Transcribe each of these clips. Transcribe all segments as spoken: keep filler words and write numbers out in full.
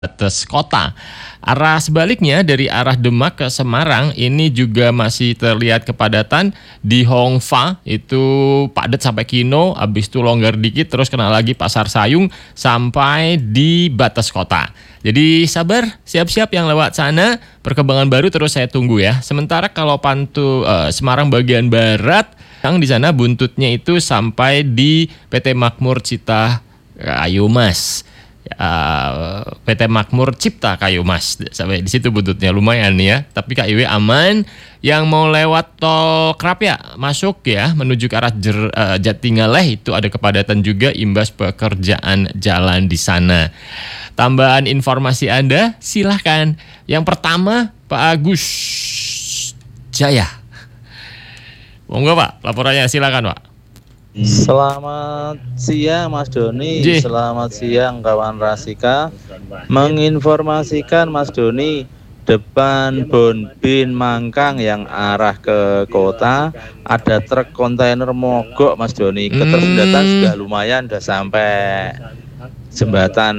batas kota. Arah sebaliknya dari arah Demak ke Semarang ini juga masih terlihat kepadatan di Hongfa, itu padat sampai Kino, habis itu longgar dikit terus kena lagi Pasar Sayung sampai di batas kota. Jadi sabar, siap-siap yang lewat sana, perkembangan baru terus saya tunggu ya. Sementara kalau Pantu uh, Semarang bagian barat, yang di sana buntutnya itu sampai di P T Makmur Cipta Kayu Mas. Uh, P T Makmur Cipta Kayu Mas, sampai di situ buntutnya lumayan ya. Tapi K I W aman. Yang mau lewat tol Krapia masuk ya menuju ke arah Jer, uh, Jatingaleh itu ada kepadatan juga imbas pekerjaan jalan di sana. Tambahan informasi Anda silahkan. Yang pertama Pak Agus Jaya. Monggo Pak, laporannya silakan Pak. Selamat siang Mas Doni, J. selamat siang kawan Rasika. Menginformasikan Mas Doni, depan Bonbin Mangkang yang arah ke kota ada truk kontainer mogok Mas Doni. Ketersendatan Hmm. sudah lumayan, sudah sampai jembatan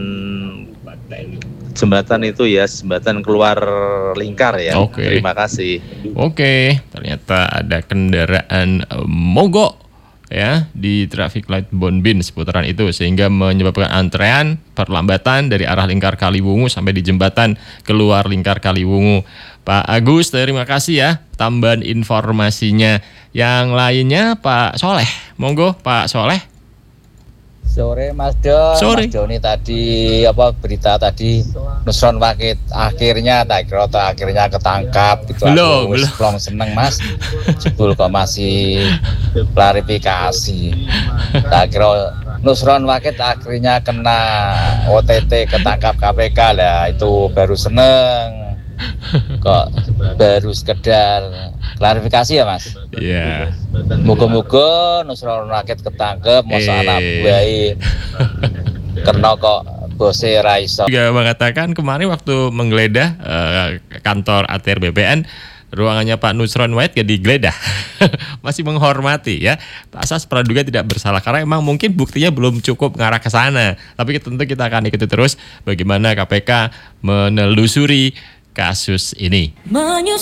jembatan itu ya, jembatan keluar lingkar ya. Oke. Terima kasih. Oke, ternyata ada kendaraan eh, mogok ya di traffic light Bonbin seputaran itu sehingga menyebabkan antrean perlambatan dari arah Lingkar Kaliwungu sampai di jembatan keluar Lingkar Kaliwungu. Pak Agus, terima kasih ya tambahan informasinya. Yang lainnya Pak Soleh, monggo Pak Soleh. Sore Mas Don, Sore. Mas Doni tadi apa berita tadi Nusron Wakit akhirnya tak kira tak akhirnya ketangkap gitu. Belum, Aku wis belum. plong seneng Mas. Jebul kok masih klarifikasi. Tak kira Nusron Wakit akhirnya kena O T T ketangkap K P K lah, itu baru seneng. Kok baru sekedar klarifikasi ya Mas. Iya. Moga-moga Nusron Wakit ketangkep, masa Eh. anak buahe kena kok bose ra iso. Juga mengatakan kemarin waktu menggeledah eh, kantor A T R B P N, ruangannya Pak Nusron Wahid gak digeledah. Masih menghormati ya. Pak Asas praduga tidak bersalah karena emang mungkin buktinya belum cukup mengarah ke sana. Tapi tentu kita akan ikuti terus bagaimana K P K menelusuri kasus ini.